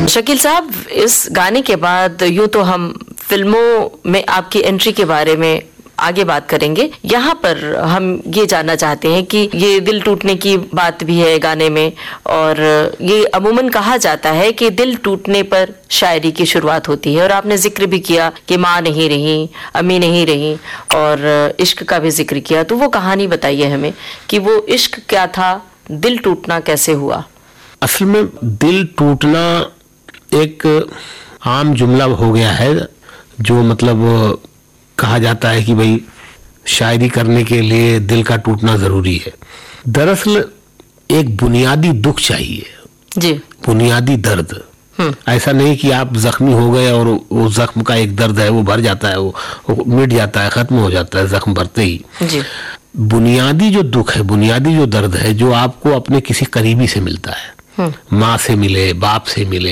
शकील साहब, इस गाने के बाद यूं तो हम फिल्मों में आपकी एंट्री के बारे में आगे बात करेंगे, यहाँ पर हम ये जानना चाहते हैं कि ये दिल टूटने की बात भी है गाने में, और ये अमूमन कहा जाता है कि दिल टूटने पर शायरी की शुरुआत होती है, और आपने जिक्र भी किया कि माँ नहीं रही, अम्मी नहीं रही, और इश्क का भी जिक्र किया। तो वो कहानी बताइए हमें कि वो इश्क क्या था, दिल टूटना कैसे हुआ? असल में दिल टूटना एक आम जुमला हो गया है, जो मतलब कहा जाता है कि भाई शायरी करने के लिए दिल का टूटना जरूरी है। दरअसल एक बुनियादी दुख चाहिए जी, बुनियादी दर्द। ऐसा नहीं कि आप जख्मी हो गए और वो जख्म का एक दर्द है वो भर जाता है, वो मिट जाता है, खत्म हो जाता है जख्म भरते ही जी। बुनियादी जो दुख है, बुनियादी जो दर्द है, जो आपको अपने किसी करीबी से मिलता है, माँ से मिले, बाप से मिले,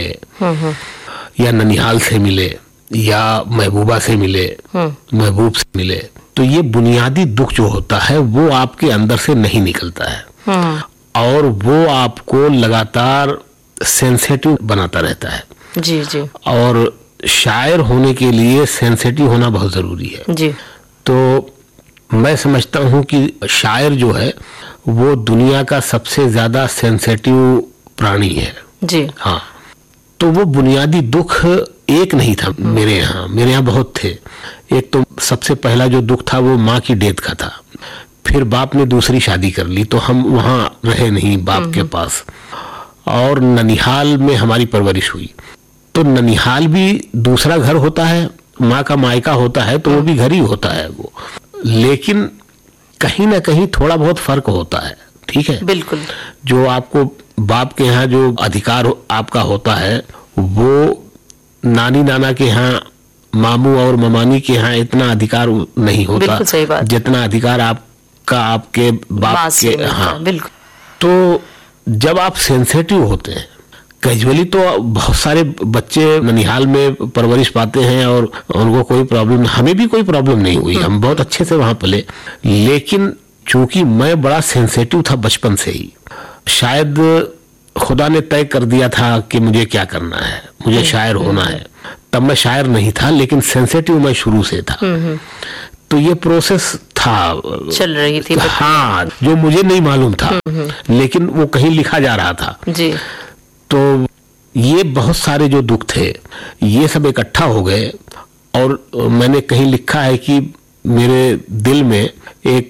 या ननिहाल से मिले, या महबूबा से मिले, महबूब से मिले, तो ये बुनियादी दुख जो होता है वो आपके अंदर से नहीं निकलता है, और वो आपको लगातार सेंसिटिव बनाता रहता है। जी जी। और शायर होने के लिए सेंसिटिव होना बहुत जरूरी है जी। तो मैं समझता हूँ कि शायर जो है वो दुनिया का सबसे ज्यादा सेंसिटिव प्राणी है। जी हाँ, तो वो बुनियादी दुख एक नहीं था मेरे यहाँ बहुत थे। एक तो सबसे पहला जो दुख था वो माँ की डेथ का था। फिर बाप ने दूसरी शादी कर ली तो हम वहाँ रहे नहीं बाप के पास, और ननिहाल में हमारी परवरिश हुई। तो ननिहाल भी दूसरा घर होता है, माँ का मायका होता है, तो वो भी घर ही होता है वो, लेकिन कहीं ना कहीं थोड़ा बहुत फर्क होता है। ठीक है, बिल्कुल। जो आपको बाप के यहाँ जो अधिकार आपका होता है वो नानी नाना के यहाँ, मामू और ममानी के यहाँ इतना अधिकार नहीं होता, सही बात। जितना अधिकार आपका आपके बाप के। हाँ, बिल्कुल। तो जब आप सेंसिटिव होते हैं, कैजुअली तो बहुत सारे बच्चे ननिहाल में परवरिश पाते हैं और उनको कोई प्रॉब्लम, हमें भी कोई प्रॉब्लम नहीं हुई, हम बहुत अच्छे से वहां पले। लेकिन चूंकि मैं बड़ा सेंसिटिव था बचपन से ही, शायद खुदा ने तय कर दिया था कि मुझे क्या करना है, मुझे शायर होना है। तब मैं शायर नहीं था, लेकिन सेंसिटिव मैं शुरू से था। तो ये प्रोसेस था, चल रही थी। हाँ, जो मुझे नहीं मालूम था, लेकिन वो कहीं लिखा जा रहा था जी। तो ये बहुत सारे जो दुख थे ये सब इकट्ठा हो गए, और मैंने कहीं लिखा है कि मेरे दिल में एक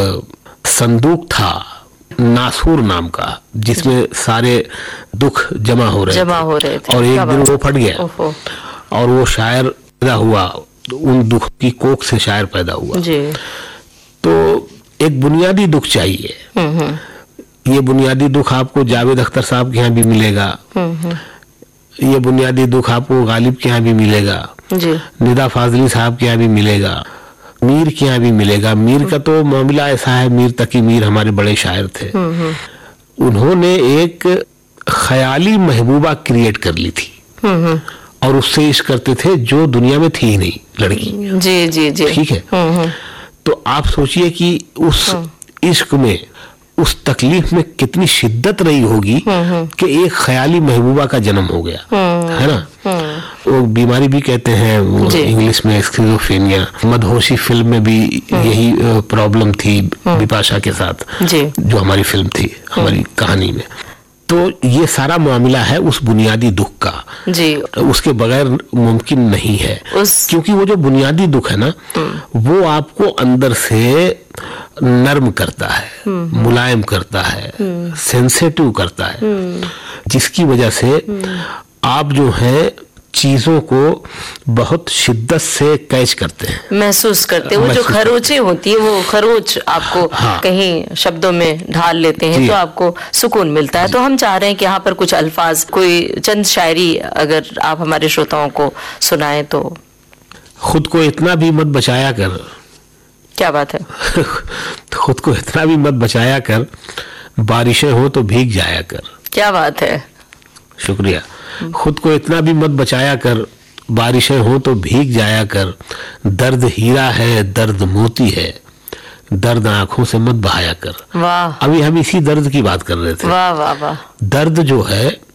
संदूक था नासूर नाम का, जिसमें सारे दुख जमा हो रहे थे। और एक दिन वो फट गया और वो शायर पैदा हुआ, उन दुख की कोख से शायर पैदा हुआ जी। तो एक बुनियादी दुख चाहिए। ये बुनियादी दुख आपको जावेद अख्तर साहब के यहाँ भी मिलेगा, ये बुनियादी दुख आपको गालिब के यहाँ भी मिलेगा जी। निदा फाजली साहब के यहाँ भी मिलेगा, मीर के यहाँ भी मिलेगा। मीर का तो मामला ऐसा है, मीर तकी मीर हमारे बड़े शायर थे। उन्होंने एक ख्याली महबूबा क्रिएट कर ली थी और उससे इश्क करते थे जो दुनिया में थी ही नहीं लड़की। जी जी जी। ठीक है, तो आप सोचिए कि उस इश्क में, उस तकलीफ में कितनी शिद्दत रही होगी कि एक ख्याली महबूबा का जन्म हो गया, है ना। वो बीमारी भी कहते हैं वो इंग्लिश में स्किज़ोफ्रेनिया। मदहोशी फिल्म में भी यही प्रॉब्लम थी बिपाशा के साथ, जो हमारी फिल्म थी, हमारी कहानी में। तो ये सारा मामला है उस बुनियादी दुख का जी। उसके बगैर मुमकिन नहीं है, क्योंकि वो जो बुनियादी दुख है ना, वो आपको अंदर से नर्म करता है, मुलायम करता है, सेंसिटिव करता है, जिसकी वजह से आप जो है चीजों को बहुत शिद्दत से कैच करते हैं, महसूस करते हैं। वो जो खरोचें होती है, वो खरोच आपको कहीं शब्दों में ढाल लेते हैं तो आपको सुकून मिलता है। तो हम चाह रहे हैं कि यहाँ पर कुछ अल्फाज, कोई चंद शायरी अगर आप हमारे श्रोताओं को सुनाएं तो। खुद को इतना भी मत बचाया कर। क्या बात है। खुद को इतना भी मत बचाया कर, बारिशें हो तो भीग जाया कर। क्या बात है, शुक्रिया। खुद को इतना भी मत बचाया कर, बारिशें हो तो भीग जाया कर। दर्द हीरा है, दर्द मोती है, दर्द आंखों से मत बहाया कर। वाह। अभी हम इसी दर्द की बात कर रहे थे। वाह वाह वाह। दर्द जो है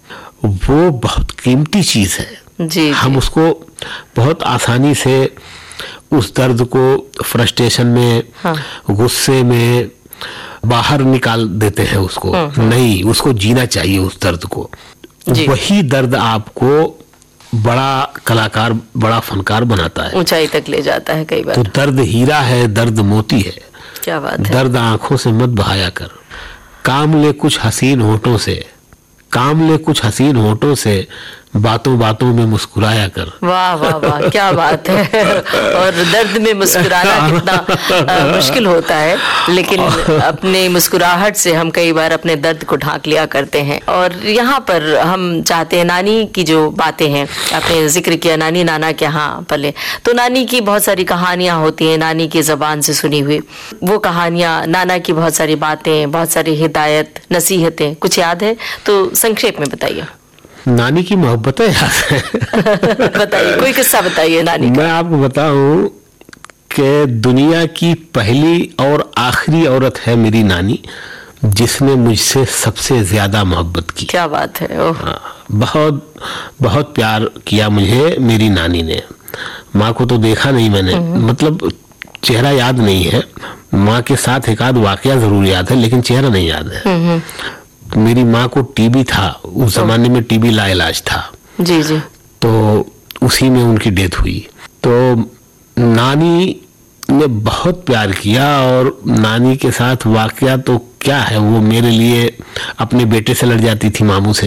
वो बहुत कीमती चीज है। जी, हम उसको बहुत आसानी से उस दर्द को फ्रस्ट्रेशन में, गुस्से में बाहर निकाल देते हैं उसको। नहीं, उसको जीना चाहिए उस दर्द को। वही दर्द आपको बड़ा कलाकार, बड़ा फनकार बनाता है, ऊंचाई तक ले जाता है कई बार। तो दर्द हीरा है, दर्द मोती है। क्या बात है। दर्द आंखों से मत बहाया कर, काम ले कुछ हसीन होठों से, काम ले कुछ हसीन होठों से, बातों बातों में मुस्कुराया कर। वाह वाह वाह, क्या बात है। और दर्द में मुस्कुराना कितना मुश्किल होता है, लेकिन अपने मुस्कुराहट से हम कई बार अपने दर्द को ढांक लिया करते हैं। और यहाँ पर हम चाहते हैं, नानी की जो बातें हैं, आपने जिक्र किया नानी नाना के यहाँ पले, तो नानी की बहुत सारी कहानियां होती हैं, नानी की जबान से सुनी हुई वो कहानियां, नाना की बहुत सारी बातें, बहुत सारी हिदायत, नसीहतें, कुछ याद है तो संक्षेप में बताइए। नानी की मोहब्बतें याद है। बताइए, कोई किस्सा बताइए नानी का। मैं आपको बताऊं कि दुनिया की पहली और आखिरी औरत है मेरी नानी, जिसने मुझसे सबसे ज्यादा मोहब्बत की। क्या बात है। ओह। बहुत बहुत प्यार किया मुझे मेरी नानी ने। माँ को तो देखा नहीं मैंने, मतलब चेहरा याद नहीं है। माँ के साथ एक आध वाकया जरूर याद है, लेकिन चेहरा नहीं याद है। मेरी माँ को टीबी था, उस जमाने में टीबी लाइलाज था। जी जी। तो उसी में उनकी डेथ हुई। तो नानी ने बहुत प्यार किया, और नानी के साथ वाकया तो क्या है, वो मेरे लिए अपने बेटे से लड़ जाती थी, मामू से।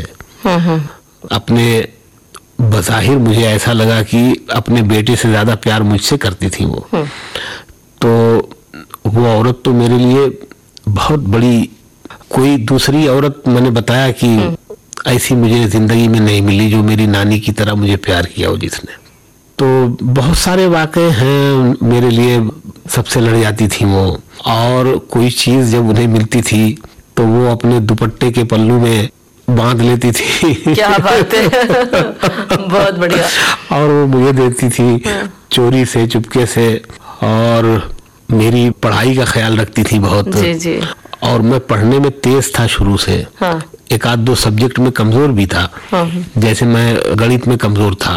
अपने बज़ाहिर मुझे ऐसा लगा कि अपने बेटे से ज्यादा प्यार मुझसे करती थी वो। तो वो औरत तो मेरे लिए बहुत बड़ी, कोई दूसरी औरत मैंने बताया कि ऐसी मुझे जिंदगी में नहीं मिली जो मेरी नानी की तरह मुझे प्यार किया हो जिसने। तो बहुत सारे वाकये हैं मेरे लिए, सबसे लड़ जाती थी वो। और कोई चीज जब उन्हें मिलती थी तो वो अपने दुपट्टे के पल्लू में बांध लेती थी। क्या बात है। बहुत बढ़िया। और वो मुझे देती थी चोरी से, चुपके से, और मेरी पढ़ाई का ख्याल रखती थी बहुत। जी जी। और मैं पढ़ने में तेज था शुरू से। एक आध दो सब्जेक्ट में कमजोर भी था। जैसे मैं गणित में कमजोर था,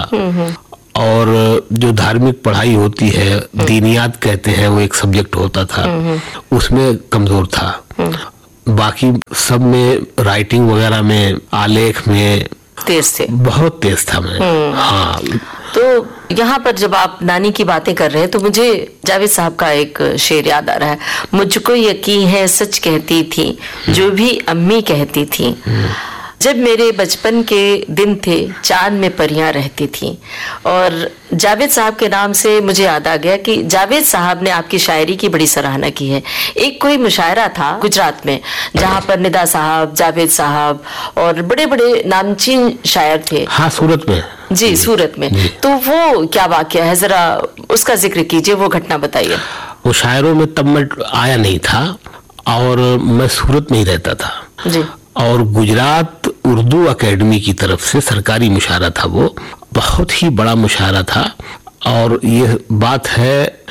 और जो धार्मिक पढ़ाई होती है, दीनियात कहते हैं, वो एक सब्जेक्ट होता था, उसमें कमजोर था। बाकी सब में, राइटिंग वगैरह में, आलेख में तेज थे, बहुत तेज था मैं। हाँ। तो यहाँ पर जब आप नानी की बातें कर रहे हैं तो मुझे जावेद साहब का एक शेर याद आ रहा है। मुझको यकीन है सच कहती थी जो भी अम्मी कहती थी, जब मेरे बचपन के दिन थे चांद में परियां रहती थी। और जावेद साहब के नाम से मुझे याद आ गया कि जावेद साहब ने आपकी शायरी की बड़ी सराहना की है। एक कोई मुशायरा था गुजरात में, जहाँ पर निदा साहब, जावेद साहब और बड़े बड़े नामचीन शायर थे। हाँ, सूरत में। जी, सूरत में। तो वो क्या वाकया है, जरा उसका जिक्र कीजिए, वो घटना बताइए। वो शायरों में तब मैं आया नहीं था, और मैं सूरत में ही रहता था जी। और गुजरात उर्दू एकेडमी की तरफ से सरकारी मुशायरा था, वो बहुत ही बड़ा मुशायरा था। और ये बात है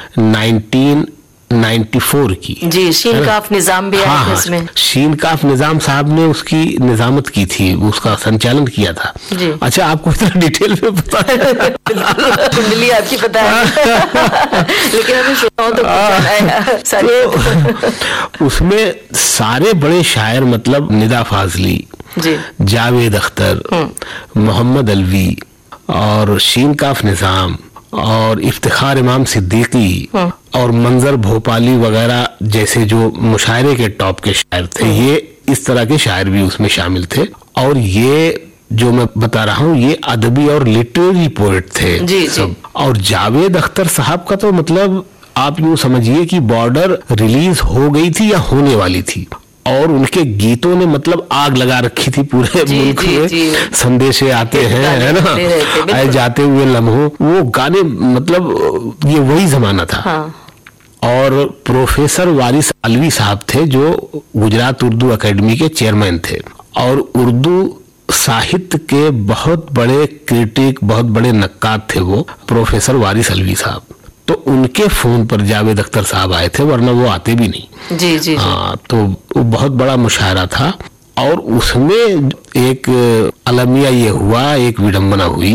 1994 की। जी, शीन काफ निजाम भी आया था इसमें। शीन काफ निजाम साहब ने उसकी निजामत की थी, उसका संचालन किया था। जी। अच्छा, आपको इतना डिटेल में पता है? कुंडली आपकी पता है। लेकिन अभी सुनाओ तो उसमें सारे बड़े शायर, मतलब निदा फाजली जी, जावेद अख्तर, मोहम्मद अलवी और शीन काफ निजाम और इफ्तिखार इमाम सिद्दीकी और मंजर भोपाली वगैरह जैसे जो मुशायरे के टॉप के शायर थे, ये इस तरह के शायर भी उसमें शामिल थे। और ये जो मैं बता रहा हूँ, ये अदबी और लिटरेरी पोएट थे जी, सब। जी। और जावेद अख्तर साहब का तो मतलब आप यूँ समझिए कि बॉर्डर रिलीज हो गई थी या होने वाली थी, और उनके गीतों ने मतलब आग लगा रखी थी पूरे मुल्क में। संदेशे आते हैं, है ना, आए जाते हुए लम्हों, वो गाने, मतलब ये वही जमाना था। हाँ। और प्रोफेसर वारिस अलवी साहब थे जो गुजरात उर्दू एकेडमी के चेयरमैन थे, और उर्दू साहित्य के बहुत बड़े क्रिटिक, बहुत बड़े नक्काद थे वो प्रोफेसर वारिस अलवी साहब। तो उनके फोन पर जावेद अख्तर साहब आए थे, वरना वो आते भी नहीं। जी जी। हाँ, तो वो बहुत बड़ा मुशायरा था। और उसमें एक अलमिया ये हुआ, एक विडंबना हुई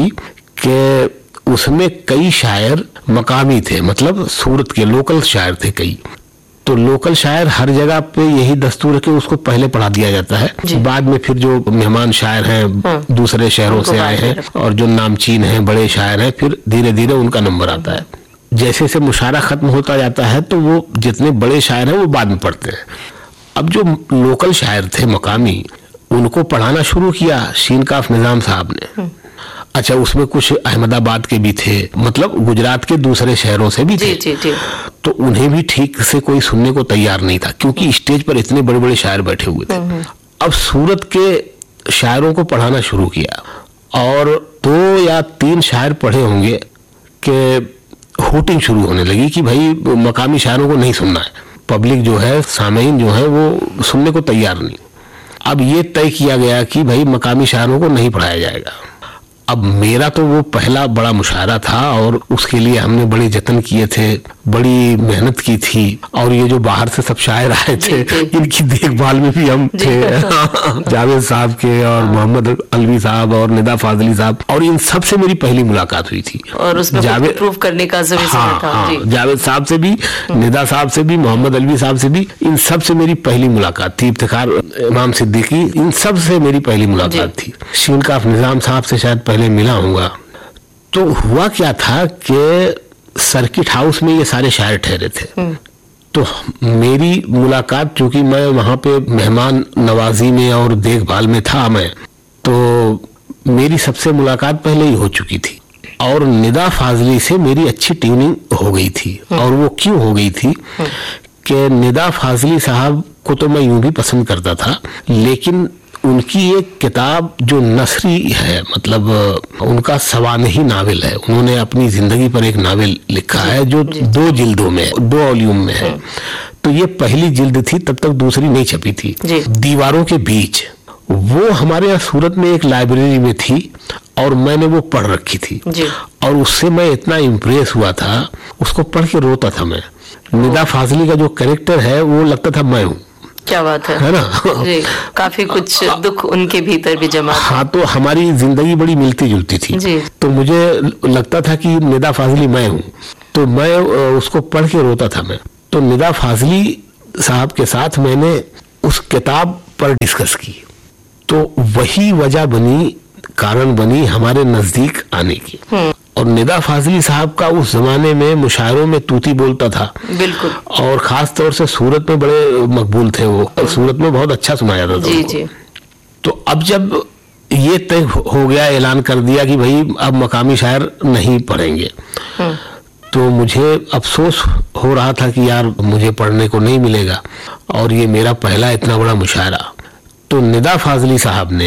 कि उसमें कई शायर मकामी थे, मतलब सूरत के लोकल शायर थे कई। तो लोकल शायर हर जगह पे यही दस्तूर है कि उसको पहले पढ़ा दिया जाता है, बाद में फिर जो मेहमान शायर हैं दूसरे शहरों से आए हैं और जो नामचीन हैं बड़े शायर हैं, फिर धीरे धीरे उनका नंबर आता है। जैसे जैसे मुशायरा खत्म होता जाता है तो वो जितने बड़े शायर हैं वो बाद में पढ़ते हैं। अब जो लोकल शायर थे मकामी, उनको पढ़ाना शुरू किया शीन काफ निजाम साहब ने। अच्छा, उसमें कुछ अहमदाबाद के भी थे, मतलब गुजरात के दूसरे शहरों से भी थे। जी। तो उन्हें भी ठीक से कोई सुनने को तैयार नहीं था, क्योंकि स्टेज पर इतने बड़े बड़े शायर बैठे हुए थे। अब सूरत के शायरों को पढ़ाना शुरू किया और 2 या 3 शायर पढ़े होंगे कि होटिंग शुरू होने लगी कि भाई मकामी शायरों को नहीं सुनना है। पब्लिक जो है, सामीन जो है, वो सुनने को तैयार नहीं। अब ये तय किया गया कि भाई मकामी शायरों को नहीं पढ़ाया जाएगा। अब मेरा तो वो पहला बड़ा मुशायरा था और उसके लिए हमने बड़े जतन किए थे, बड़ी मेहनत की थी। और ये जो बाहर से सब शायर आए थे, इनकी देखभाल में भी हम थे जावेद साहब के और मोहम्मद अलवी साहब और निदा फाजली साहब, और इन सब से मेरी पहली मुलाकात हुई थी। और उसमें जावेद प्रूफ करने का था। जावेद साहब से भी, निदा साहब से भी, मोहम्मद अलवी साहब से भी, इन सब से मेरी पहली मुलाकात थी। इफ्तिखार इमाम सिद्दीकी, इन सब से मेरी पहली मुलाकात थी। शीन काफ निजाम साहब से शायद पहले मिला हूँगा। तो हुआ क्या था कि सर्किट हाउस में ये सारे शायर ठहरे थे। तो मेरी मुलाकात, चूंकि मैं वहाँ पे मेहमान नवाजी में और देखभाल में था मैं, तो मेरी सबसे मुलाकात पहले ही हो चुकी थी। और निदा फाजली से मेरी अच्छी ट्यूनिंग हो गई थी। और वो क्यों हो गई थी कि निदा फाजली साहब को तो मैं यूं भी पसंद करता था, लेकिन उनकी एक किताब जो नसरी है, मतलब उनका सवानही नावल है, उन्होंने अपनी जिंदगी पर एक नावल लिखा है जो 2 जिल्दों में, 2 वॉल्यूम में है। तो ये पहली जिल्द थी, तब तक दूसरी नहीं छपी थी। दीवारों के बीच, वो हमारे यहाँ सूरत में एक लाइब्रेरी में थी और मैंने वो पढ़ रखी थी। और उससे मैं इतना इम्प्रेस हुआ था, उसको पढ़ के रोता था मैं। निदा फाजली का जो कैरेक्टर है वो लगता था मैं हूँ। क्या बात है ना? जी, काफी कुछ दुख उनके भीतर भी जमा। हाँ, तो हमारी जिंदगी बड़ी मिलती जुलती थी जी। तो मुझे लगता था कि निदा फाजली मैं हूँ, तो मैं उसको पढ़ के रोता था मैं। तो निदा फाजली साहब के साथ मैंने उस किताब पर डिस्कस की, तो वही वजह बनी, कारण बनी हमारे नजदीक आने की। और निदा फाजली साहब का उस जमाने में मुशायरों में तूती बोलता था, बिल्कुल, और खास तौर से सूरत में बड़े मकबूल थे वो। सूरत में बहुत अच्छा सुनाया जाता था जी। तो अब जब ये तय हो गया, ऐलान कर दिया कि भाई अब मकामी शायर नहीं पढ़ेंगे, तो मुझे अफसोस हो रहा था कि यार मुझे पढ़ने को नहीं मिलेगा, और ये मेरा पहला इतना बड़ा मुशायरा। तो निदा फाजली साहब ने,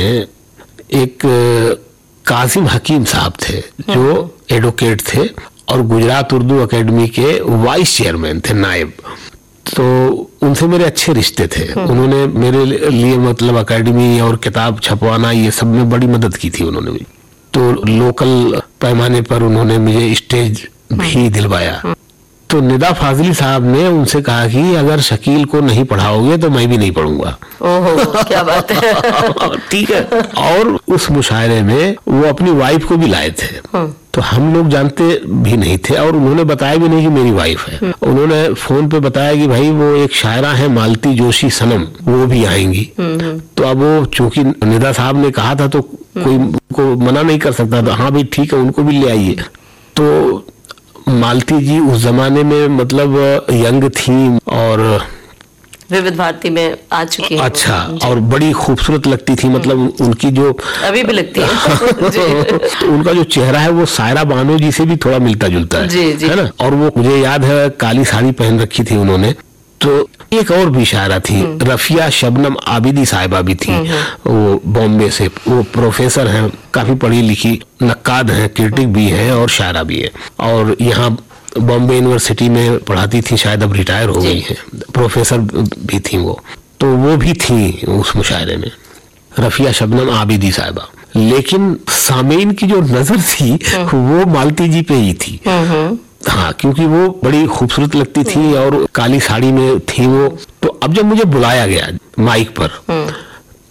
एक कासिम हकीम साहब थे जो एडवोकेट थे और गुजरात उर्दू एकेडमी के वाइस चेयरमैन थे, नायब, तो उनसे मेरे अच्छे रिश्ते थे। उन्होंने मेरे लिए मतलब एकेडमी और किताब छपवाना, ये सब में बड़ी मदद की थी उन्होंने भी। तो लोकल पैमाने पर उन्होंने मुझे स्टेज भी दिलवाया। तो निदा फाजली साहब ने उनसे कहा कि अगर शकील को नहीं पढ़ाओगे तो मैं भी नहीं पढ़ूंगा। ओहो, क्या बात है। ठीक है। और उस मुशायरे में वो अपनी वाइफ को भी लाए थे, तो हम लोग जानते भी नहीं थे और उन्होंने बताया भी नहीं कि मेरी वाइफ है। उन्होंने फोन पे बताया कि भाई वो एक शायरा है मालती जोशी सनम, वो भी आएंगी। तो अब वो चूंकि निदा साहब ने कहा था तो कोई को मना नहीं कर सकता था, हाँ भाई ठीक है उनको भी ले आइए। तो मालती जी उस जमाने में मतलब यंग थी और विविध भारती में आ चुकी है। अच्छा, और बड़ी खूबसूरत लगती थी, मतलब उनकी जो अभी भी लगती है तो उनका जो चेहरा है वो सायरा बानो जी से भी थोड़ा मिलता जुलता है, है ना। और वो मुझे याद है काली साड़ी पहन रखी थी उन्होंने। तो एक और भी शायरा थी, रफिया शबनम आबिदी साहिबा भी थी, वो बॉम्बे से, वो प्रोफेसर हैं, काफी पढ़ी लिखी नक्काद हैं, क्रिटिक भी हैं और शायरा भी है, और यहाँ बॉम्बे यूनिवर्सिटी में पढ़ाती थी, शायद अब रिटायर हो गई हैं, प्रोफेसर भी थी वो भी थी उस मुशायरे में, रफिया शबनम आबिदी साहिबा। लेकिन सामीन की जो नजर थी वो मालती जी पे ही थी। हाँ, क्योंकि वो बड़ी खूबसूरत लगती थी और काली साड़ी में थी वो। तो अब जब मुझे बुलाया गया माइक पर, तो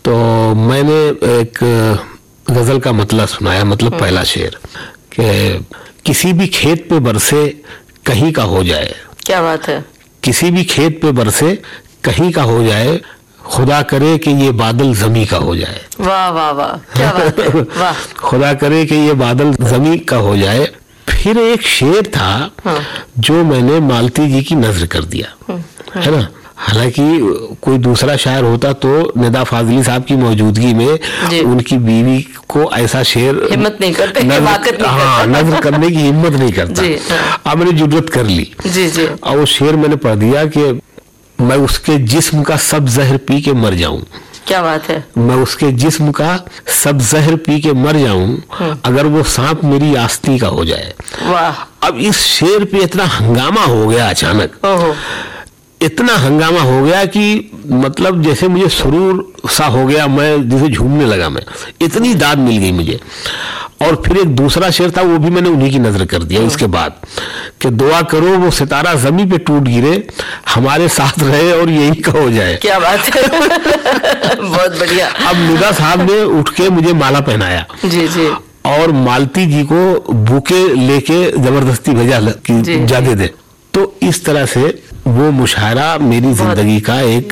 और मैंने एक गजल का मतलब सुनाया, मतलब पहला शेर कि किसी भी खेत पे बरसे कहीं का हो जाए। क्या बात है। किसी भी खेत पे बरसे कहीं का हो जाए, खुदा करे कि ये बादल जमी का हो जाए। वाह वाह वाह, क्या बात है, वाह। खुदा करे कि ये बादल जमी का हो जाए। फिर एक शेर था जो मैंने मालती जी की नजर कर दिया, है ना। हालांकि कोई दूसरा शायर होता तो निदा फाजली साहब की मौजूदगी में उनकी बीवी को ऐसा शेर हिम्मत नहीं करते, नजर करने की हिम्मत नहीं करता। अब मैंने जुर्रत कर ली जी। और वो शेर मैंने पढ़ दिया कि मैं उसके जिस्म का सब जहर पी के मर जाऊं। क्या बात है। मैं उसके जिस्म का सब जहर पी के मर जाऊं अगर वो सांप मेरी आस्ती का हो जाए। वाह। अब इस शेर पे इतना हंगामा हो गया अचानक, इतना हंगामा हो गया कि मतलब जैसे मुझे सुरूर सा हो गया, मैं जैसे झूमने लगा, मैं इतनी दाद मिल गई मुझे। और फिर एक दूसरा शेर था, वो भी मैंने उन्हीं की नजर कर दिया उसके बाद कि दुआ करो वो सितारा जमी पे टूट गिरे, हमारे साथ रहे और यही का हो जाए। क्या बात है। बहुत बढ़िया। अब निदा साहब ने उठ के मुझे माला पहनाया जी और मालती जी को बुके लेके जबरदस्ती भेजा कि जा दे दे। तो इस तरह से वो मुशायरा मेरी जिंदगी का एक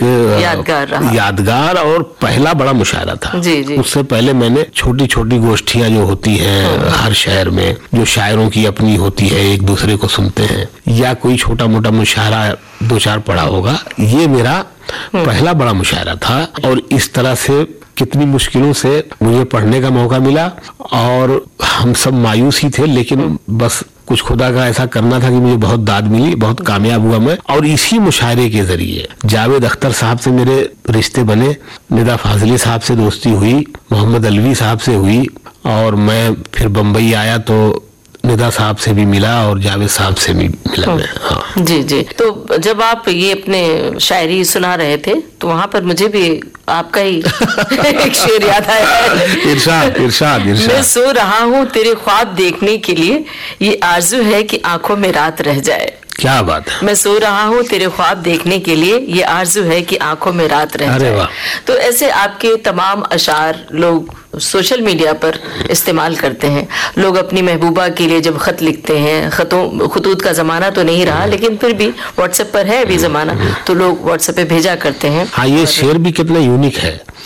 यादगार और पहला बड़ा मुशायरा था। जी। उससे पहले मैंने छोटी छोटी गोष्ठियां जो होती हैं हर शहर में, जो शायरों की अपनी होती है, एक दूसरे को सुनते हैं, या कोई छोटा मोटा मुशायरा दो चार पढ़ा होगा, ये मेरा पहला बड़ा मुशायरा था। और इस तरह से कितनी मुश्किलों से मुझे पढ़ने का मौका मिला और हम सब मायूस ही थे, लेकिन बस कुछ खुदा का ऐसा करना था कि मुझे बहुत दाद मिली, बहुत कामयाब हुआ मैं। और इसी मुशायरे के जरिए जावेद अख्तर साहब से मेरे रिश्ते बने, निदा फाजली साहब से दोस्ती हुई, मोहम्मद अलवी साहब से हुई, और मैं फिर बम्बई आया तो निदा साहब से भी मिला और जावेद साहब से भी मिला मैं। हाँ। जी। तो जब आप ये अपने शायरी सुना रहे थे तो वहाँ पर मुझे भी आपका ही एक शेर याद आया। इरशाद। मैं सो रहा हूँ तेरे ख्वाब देखने के लिए, ये आरज़ू है कि आंखों में रात रह जाए। क्या बात है। मैं सो रहा हूँ तेरे ख्वाब देखने के लिए, ये आरज़ू है कि आंखों में रात रह जाए। तो ऐसे आपके तमाम अशार लोग सोशल मीडिया पर इस्तेमाल करते हैं। लोग अपनी महबूबा के लिए जब खत लिखते हैं, खतूत का जमाना तो नहीं रहा, लेकिन फिर भी व्हाट्सएप पर है अभी जमाना, तो लोग व्हाट्सएप पे भेजा करते हैं। हाँ, ये शेर भी कितना यूनिक है।